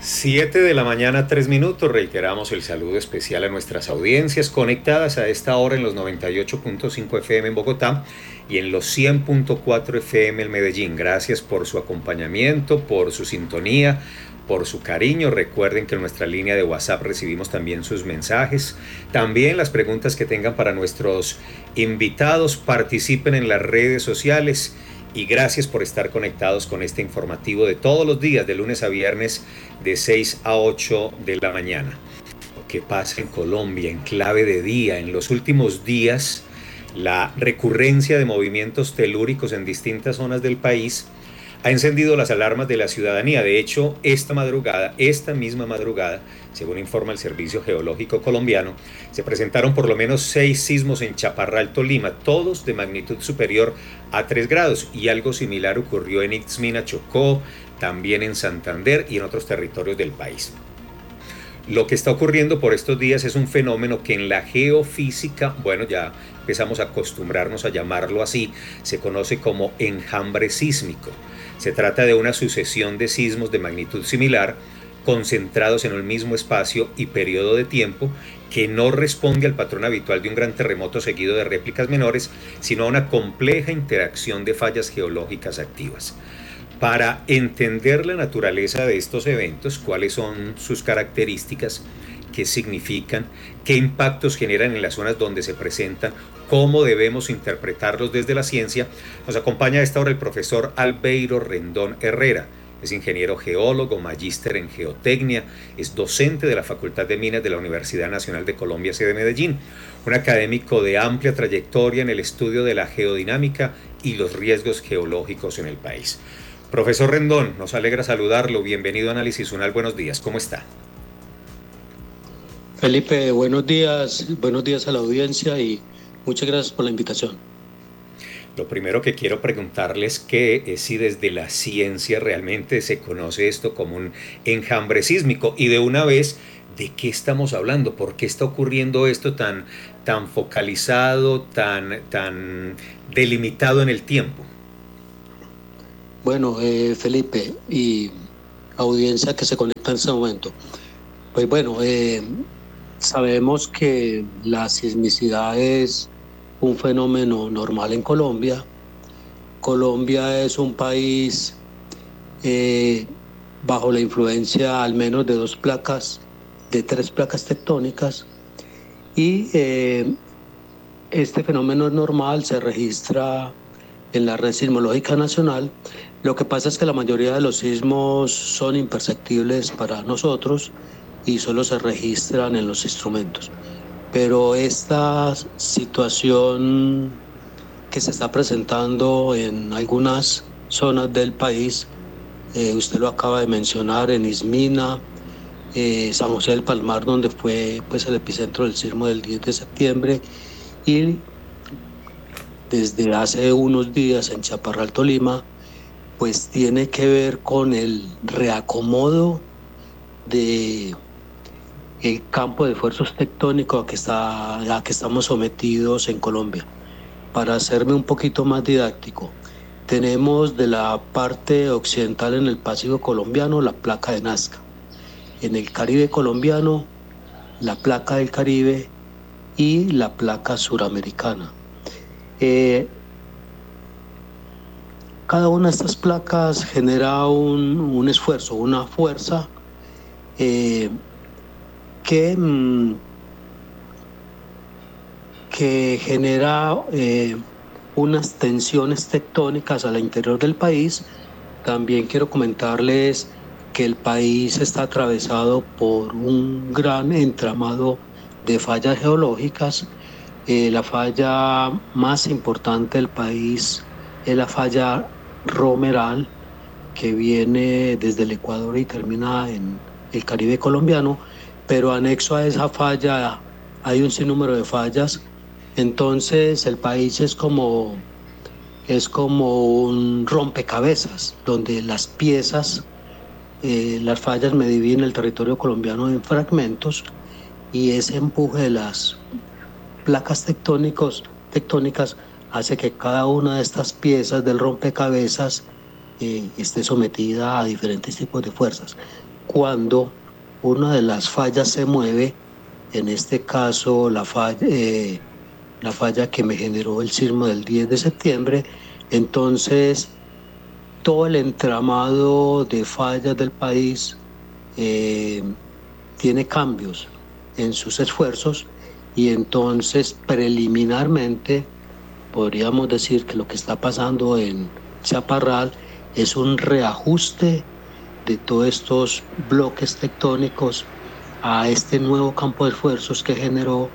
7 de la mañana, 3 minutos. Reiteramos el saludo especial a nuestras audiencias conectadas a esta hora en los 98.5 FM en Bogotá y en los 100.4 FM en Medellín. Gracias por su acompañamiento, por su sintonía, por su cariño. Recuerden que en nuestra línea de WhatsApp recibimos también sus mensajes, también las preguntas que tengan para nuestros invitados. Participen en las redes sociales. Y gracias por estar conectados con este informativo de todos los días, de lunes a viernes, de 6 a 8 de la mañana. Lo que pasa en Colombia en clave de día. En los últimos días, la recurrencia de movimientos telúricos en distintas zonas del país ha encendido las alarmas de la ciudadanía. De hecho, esta misma madrugada, según informa el Servicio Geológico Colombiano, se presentaron por lo menos 6 sismos en Chaparral, Tolima, todos de magnitud superior a 3 grados, y algo similar ocurrió en Itzmina, Chocó, también en Santander y en otros territorios del país. Lo que está ocurriendo por estos días es un fenómeno que en la geofísica, bueno, ya empezamos a acostumbrarnos a llamarlo así, se conoce como enjambre sísmico. Se trata de una sucesión de sismos de magnitud similar, concentrados en el mismo espacio y periodo de tiempo, que no responde al patrón habitual de un gran terremoto seguido de réplicas menores, sino a una compleja interacción de fallas geológicas activas. Para entender la naturaleza de estos eventos, cuáles son sus características, qué significan, qué impactos generan en las zonas donde se presentan, cómo debemos interpretarlos desde la ciencia, nos acompaña a esta hora el profesor Albeiro Rendón Herrera. Es ingeniero geólogo, magíster en geotecnia, es docente de la Facultad de Minas de la Universidad Nacional de Colombia, sede Medellín, un académico de amplia trayectoria en el estudio de la geodinámica y los riesgos geológicos en el país. Profesor Rendón, nos alegra saludarlo. Bienvenido a Análisis Unal. Buenos días. ¿Cómo está? Felipe, buenos días a la audiencia y muchas gracias por la invitación. Lo primero que quiero preguntarles que es si desde la ciencia realmente se conoce esto como un enjambre sísmico, y de una vez, ¿de qué estamos hablando? ¿Por qué está ocurriendo esto tan focalizado, tan delimitado en el tiempo? Bueno, Felipe y audiencia que se conecta en este momento. Pues bueno, sabemos que la sismicidad es un fenómeno normal en Colombia. Colombia es un país bajo la influencia al menos de 3 placas tectónicas, y este fenómeno normal se registra en la Red Sismológica Nacional. Lo que pasa es que la mayoría de los sismos son imperceptibles para nosotros y solo se registran en los instrumentos. Pero esta situación que se está presentando en algunas zonas del país, usted lo acaba de mencionar, en Itzmina, San José del Palmar, donde fue pues, el epicentro del sismo del 10 de septiembre, y desde hace unos días en Chaparral, Tolima, pues tiene que ver con el reacomodo de el campo de esfuerzos tectónicos a que estamos sometidos en Colombia. Para hacerme un poquito más didáctico, tenemos de la parte occidental en el Pacífico colombiano la placa de Nazca, en el Caribe colombiano la placa del Caribe y la placa suramericana. Cada una de estas placas genera un esfuerzo, una fuerza que genera unas tensiones tectónicas al interior del país. También quiero comentarles que el país está atravesado por un gran entramado de fallas geológicas. La falla más importante del país es la falla Romeral, que viene desde el Ecuador y termina en el Caribe colombiano, pero anexo a esa falla hay un sinnúmero de fallas. Entonces el país es como un rompecabezas, donde las piezas, las fallas me dividen el territorio colombiano en fragmentos, y ese empuje de las placas tectónicas hace que cada una de estas piezas del rompecabezas esté sometida a diferentes tipos de fuerzas. cuando una de las fallas se mueve, en este caso la falla que me generó el sismo del 10 de septiembre, entonces todo el entramado de fallas del país tiene cambios en sus esfuerzos y entonces preliminarmente podríamos decir que lo que está pasando en Chaparral es un reajuste de todos estos bloques tectónicos a este nuevo campo de esfuerzos que generó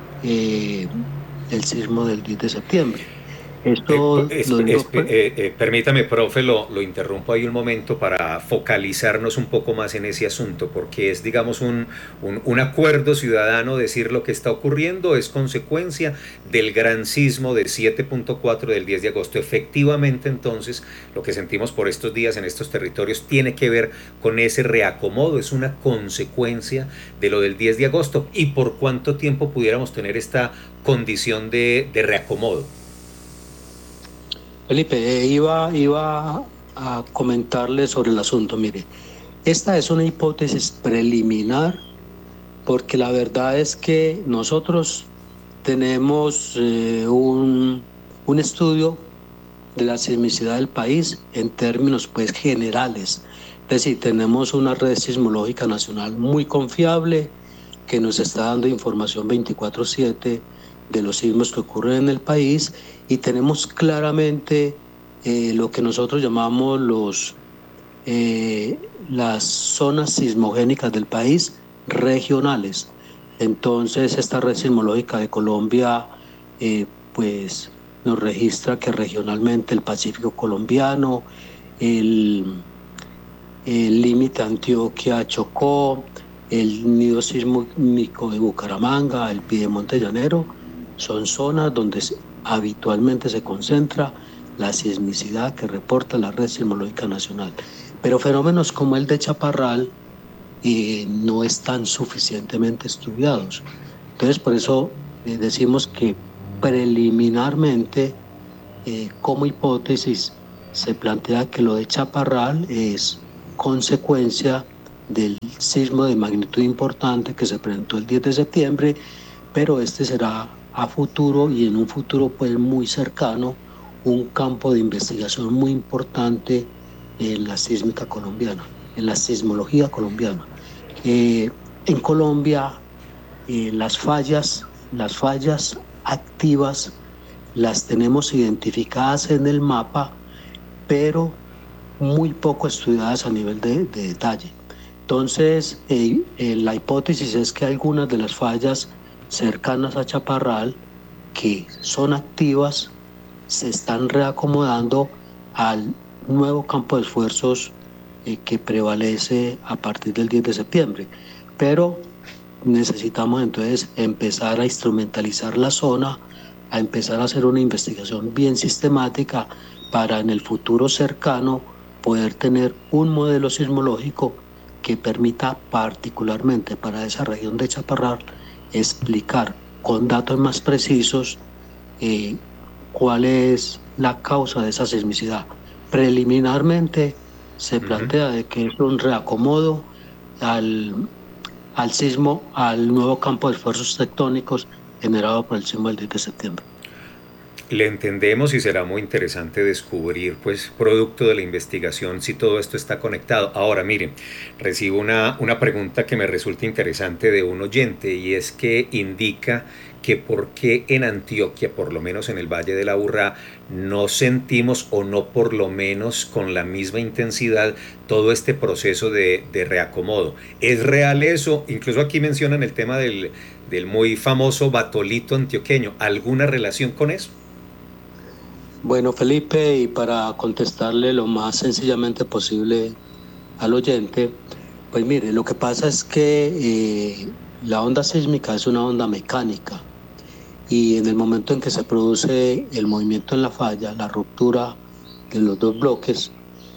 el sismo del 10 de septiembre. Esto lo digo. Permítame, profe, lo interrumpo ahí un momento para focalizarnos un poco más en ese asunto, porque es, digamos, un acuerdo ciudadano decir lo que está ocurriendo es consecuencia del gran sismo de 7.4 del 10 de agosto. Efectivamente, entonces, lo que sentimos por estos días en estos territorios tiene que ver con ese reacomodo, es una consecuencia de lo del 10 de agosto. ¿Y por cuánto tiempo pudiéramos tener esta condición de reacomodo? Felipe, iba a comentarle sobre el asunto. Mire, esta es una hipótesis preliminar porque la verdad es que nosotros tenemos un estudio de la sismicidad del país en términos pues generales. Es decir, tenemos una red sismológica nacional muy confiable que nos está dando información 24/7 de los sismos que ocurren en el país y tenemos claramente lo que nosotros llamamos las zonas sismogénicas del país regionales. Entonces, esta red sismológica de Colombia pues nos registra que regionalmente el Pacífico colombiano, el límite Antioquia-Chocó, el nido sísmico de Bucaramanga, el Piedemonte Llanero, son zonas donde habitualmente se concentra la sismicidad que reporta la Red Sismológica Nacional. Pero fenómenos como el de Chaparral no están suficientemente estudiados. Entonces, por eso decimos que preliminarmente, como hipótesis, se plantea que lo de Chaparral es consecuencia del sismo de magnitud importante que se presentó el 10 de septiembre, pero este será a futuro y en un futuro pues muy cercano un campo de investigación muy importante en la sísmica colombiana, en la sismología colombiana. En Colombia las fallas activas las tenemos identificadas en el mapa, pero muy poco estudiadas a nivel de detalle. Entonces, la hipótesis es que algunas de las fallas cercanas a Chaparral, que son activas, se están reacomodando al nuevo campo de esfuerzos que prevalece a partir del 10 de septiembre. Pero necesitamos entonces empezar a instrumentalizar la zona, a empezar a hacer una investigación bien sistemática para en el futuro cercano poder tener un modelo sismológico que permita particularmente para esa región de Chaparral explicar con datos más precisos cuál es la causa de esa sismicidad. Preliminarmente se plantea de que es un reacomodo al sismo, al nuevo campo de esfuerzos tectónicos generado por el sismo del 10 de septiembre. Le entendemos y será muy interesante descubrir, pues, producto de la investigación, si todo esto está conectado. Ahora, miren, recibo una pregunta que me resulta interesante de un oyente y es que indica que por qué en Antioquia, por lo menos en el Valle de la Aburrá, no sentimos o no por lo menos con la misma intensidad todo este proceso de reacomodo. ¿Es real eso? Incluso aquí mencionan el tema del muy famoso batolito antioqueño. ¿Alguna relación con eso? Bueno, Felipe, y para contestarle lo más sencillamente posible al oyente, pues mire, lo que pasa es que la onda sísmica es una onda mecánica y en el momento en que se produce el movimiento en la falla, la ruptura de los dos bloques,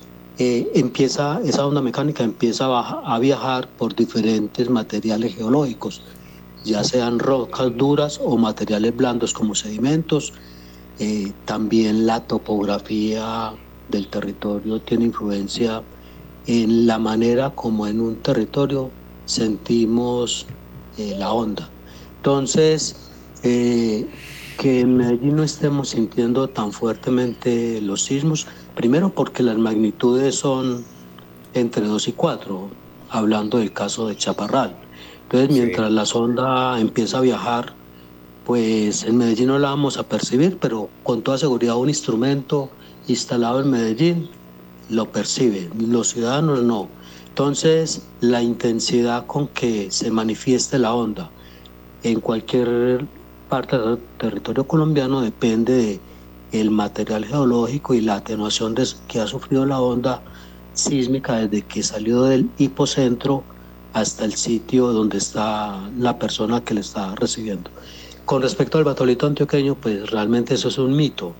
esa onda mecánica empieza a viajar por diferentes materiales geológicos, ya sean rocas duras o materiales blandos como sedimentos. También la topografía del territorio tiene influencia en la manera como en un territorio sentimos la onda. Entonces, que en Medellín no estemos sintiendo tan fuertemente los sismos, primero porque las magnitudes son entre 2 y 4, hablando del caso de Chaparral. Entonces, mientras la sonda empieza a viajar, pues en Medellín no la vamos a percibir, pero con toda seguridad un instrumento instalado en Medellín lo percibe, los ciudadanos no. Entonces, la intensidad con que se manifieste la onda en cualquier parte del territorio colombiano depende del material geológico y la atenuación que ha sufrido la onda sísmica desde que salió del hipocentro hasta el sitio donde está la persona que le está recibiendo. Con respecto al batolito antioqueño, pues realmente eso es un mito.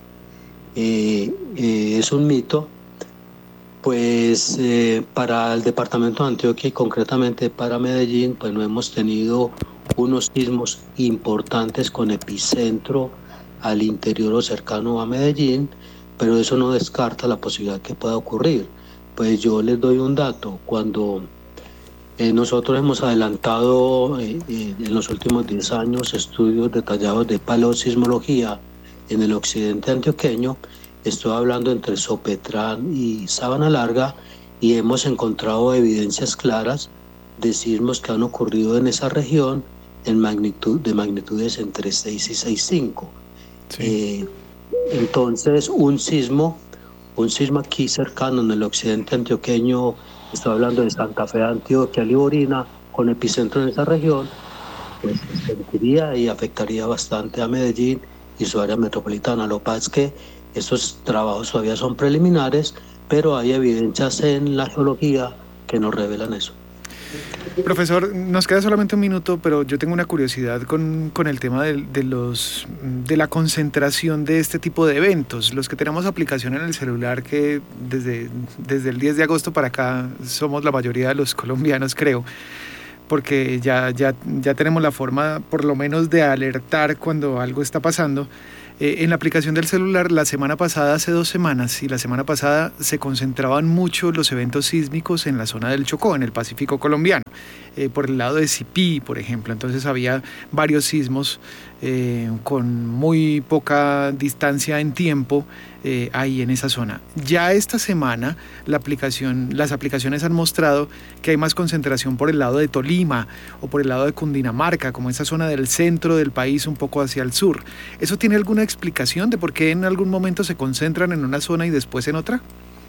Es un mito, pues para el departamento de Antioquia y concretamente para Medellín, pues no hemos tenido unos sismos importantes con epicentro al interior o cercano a Medellín, pero eso no descarta la posibilidad que pueda ocurrir. Pues yo les doy un dato. Cuando nosotros hemos adelantado en los últimos 10 años estudios detallados de paleosismología en el occidente antioqueño, estoy hablando entre Sopetrán y Sabana Larga, y hemos encontrado evidencias claras de sismos que han ocurrido en esa región de magnitudes entre 6 y 6,5. Sí. Entonces, un sismo aquí cercano en el occidente antioqueño, estoy hablando de Santa Fe, Antioquia, Liborina, con epicentro en esa región, pues se sentiría y afectaría bastante a Medellín y su área metropolitana. Lo que pasa es que estos trabajos todavía son preliminares, pero hay evidencias en la geología que nos revelan eso. Profesor, nos queda solamente un minuto, pero yo tengo una curiosidad con el tema de la concentración de este tipo de eventos. Los que tenemos aplicación en el celular, que desde el 10 de agosto para acá somos la mayoría de los colombianos, creo, porque ya tenemos la forma por lo menos de alertar cuando algo está pasando. En la aplicación del celular, la semana pasada, hace 2 semanas, y la semana pasada se concentraban mucho los eventos sísmicos en la zona del Chocó, en el Pacífico colombiano, por el lado de Sipí, por ejemplo. Entonces había varios sismos con muy poca distancia en tiempo ahí en esa zona. Ya esta semana las aplicaciones han mostrado que hay más concentración por el lado de Tolima o por el lado de Cundinamarca, como esa zona del centro del país un poco hacia el sur. ¿Eso tiene alguna explicación de por qué en algún momento se concentran en una zona y después en otra?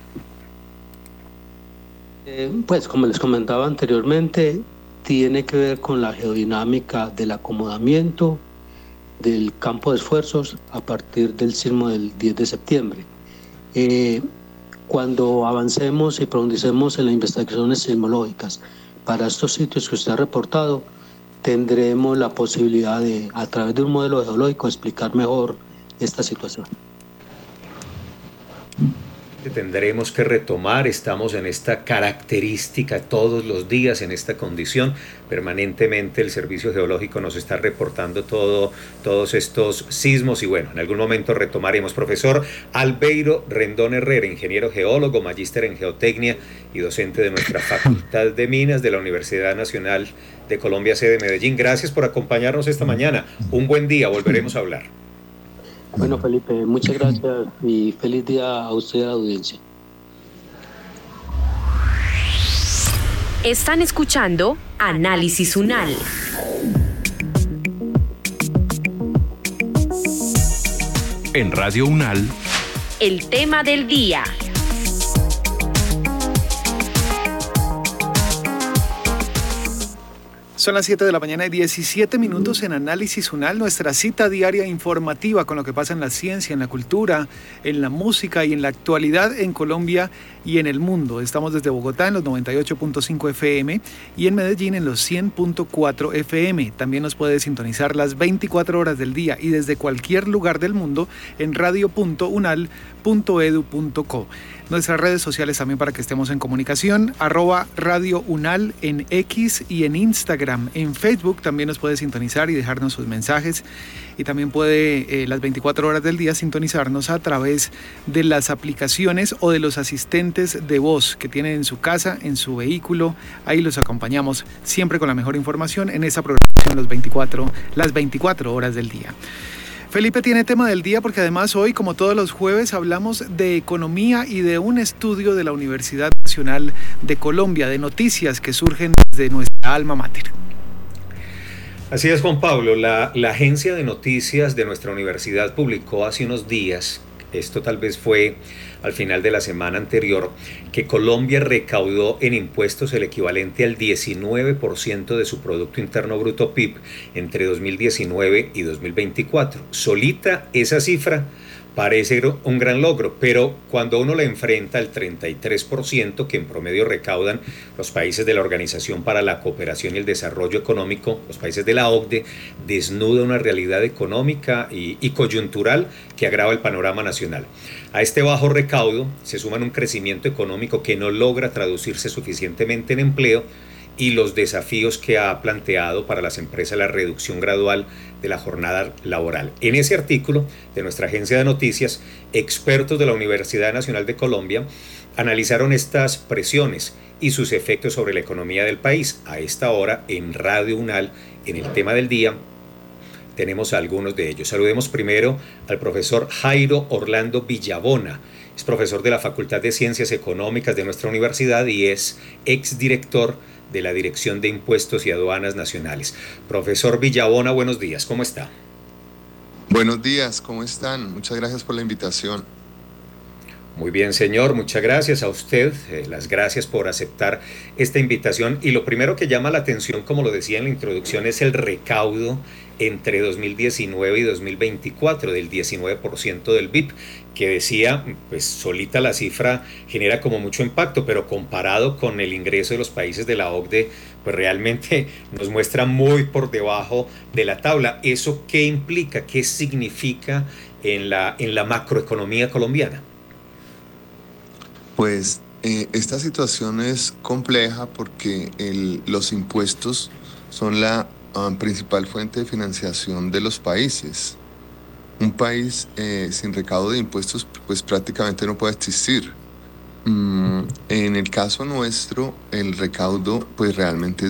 Pues como les comentaba anteriormente, tiene que ver con la geodinámica del acomodamiento del campo de esfuerzos a partir del sismo del 10 de septiembre. Cuando avancemos y profundicemos en las investigaciones sismológicas para estos sitios que usted ha reportado, tendremos la posibilidad de, a través de un modelo geológico, explicar mejor esta situación. Tendremos que retomar, estamos en esta característica todos los días, en esta condición. Permanentemente el Servicio Geológico nos está reportando todos estos sismos y bueno, en algún momento retomaremos. Profesor Albeiro Rendón Herrera, ingeniero geólogo, magíster en geotecnia y docente de nuestra Facultad de Minas de la Universidad Nacional de Colombia, sede Medellín. Gracias por acompañarnos esta mañana. Un buen día, volveremos a hablar. Bueno, Felipe, muchas gracias y feliz día a usted y a la audiencia. Están escuchando Análisis UNAL. En Radio UNAL, el tema del día. Son las 7 de la mañana y 17 minutos en Análisis UNAL, nuestra cita diaria informativa con lo que pasa en la ciencia, en la cultura, en la música y en la actualidad en Colombia y en el mundo. Estamos desde Bogotá en los 98.5 FM y en Medellín en los 100.4 FM. También nos puede sintonizar las 24 horas del día y desde cualquier lugar del mundo en radio.unal.edu.co. Nuestras redes sociales también para que estemos en comunicación, @Radio UNAL en X y en Instagram. Instagram. En Facebook también nos puede sintonizar y dejarnos sus mensajes. Y también puede las 24 horas del día sintonizarnos a través de las aplicaciones o de los asistentes de voz que tiene en su casa, en su vehículo. Ahí los acompañamos siempre con la mejor información en esa programación las 24 horas del día. Felipe tiene tema del día porque además hoy, como todos los jueves, hablamos de economía y de un estudio de la Universidad Nacional de Colombia, de noticias que surgen desde nuestra alma mater. Así es, Juan Pablo. La agencia de noticias de nuestra universidad publicó hace unos días, esto tal vez fue al final de la semana anterior, que Colombia recaudó en impuestos el equivalente al 19% de su Producto Interno Bruto PIB entre 2019 y 2024. Solita esa cifra parece un gran logro, pero cuando uno la enfrenta al 33% que en promedio recaudan los países de la Organización para la Cooperación y el Desarrollo Económico, los países de la OCDE, desnuda una realidad económica y coyuntural que agrava el panorama nacional. A este bajo recaudo se suman un crecimiento económico que no logra traducirse suficientemente en empleo y los desafíos que ha planteado para las empresas la reducción gradual de la jornada laboral. En ese artículo de nuestra agencia de noticias, expertos de la Universidad Nacional de Colombia analizaron estas presiones y sus efectos sobre la economía del país. A esta hora, en Radio UNAL, en el tema del día, tenemos a algunos de ellos. Saludemos primero al profesor Jairo Orlando Villabona. Es profesor de la Facultad de Ciencias Económicas de nuestra universidad y es exdirector de la Dirección de Impuestos y Aduanas Nacionales. Profesor Villabona, buenos días, ¿cómo está? Buenos días, ¿cómo están? Muchas gracias por la invitación. Muy bien, señor, muchas gracias a usted, las gracias por aceptar esta invitación. Y lo primero que llama la atención, como lo decía en la introducción, es el recaudo entre 2019 y 2024 del 19% del PIB, que decía, pues solita la cifra genera como mucho impacto, pero comparado con el ingreso de los países de la OCDE, pues realmente nos muestra muy por debajo de la tabla. ¿Eso qué implica? ¿Qué significa en la macroeconomía colombiana? Pues esta situación es compleja porque los impuestos son la principal fuente de financiación de los países. Un país sin recaudo de impuestos pues prácticamente no puede existir. En el caso nuestro, el recaudo pues realmente es